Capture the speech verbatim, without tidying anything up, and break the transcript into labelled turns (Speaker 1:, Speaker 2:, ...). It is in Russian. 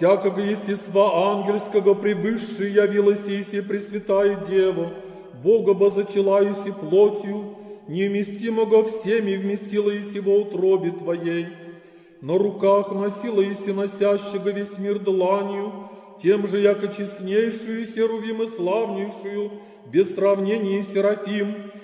Speaker 1: всякого естества ангельского прибывшей явилась Иси Пресвятая Дева, Бога бозачала Иси плотью, невместимого всеми вместила Иси во утробе Твоей. На руках носила Иси носящего весь мир дланью, тем же, яко честнейшую Херувим и славнейшую, без сравнения Серафим,